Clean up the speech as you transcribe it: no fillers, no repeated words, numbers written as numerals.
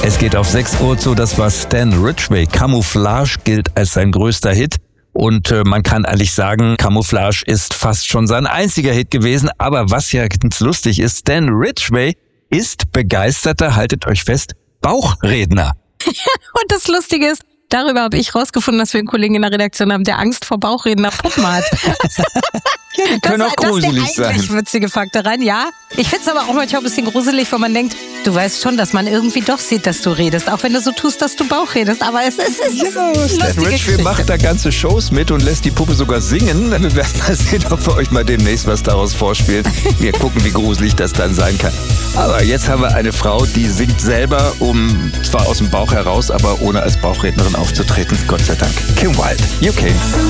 Es geht auf 6 Uhr zu, das war Stan Ridgway. Camouflage gilt als sein größter Hit. Und man kann eigentlich sagen, Camouflage ist fast schon sein einziger Hit gewesen. Aber was ja ganz lustig ist, Stan Ridgway ist begeisterter, haltet euch fest, Bauchredner. Und das Lustige ist, darüber habe ich rausgefunden, dass wir einen Kollegen in der Redaktion haben, der Angst vor Bauchredner Puppen hat. Ja, die können auch gruselig sein. Das ist der witzige Faktor rein, ja. Ich finde es aber auch manchmal ein bisschen gruselig, weil man denkt, du weißt schon, dass man irgendwie doch sieht, dass du redest, auch wenn du so tust, dass du Bauch redest. Aber es ist Stan Ridgway macht da ganze Shows mit und lässt die Puppe sogar singen. Wir werden mal sehen, ob wir euch mal demnächst was daraus vorspielen. Wir gucken, wie gruselig das dann sein kann. Aber jetzt haben wir eine Frau, die singt selber, um zwar aus dem Bauch heraus, aber ohne als Bauchrednerin aufzutreten. Gott sei Dank. Kim Wilde, You Came.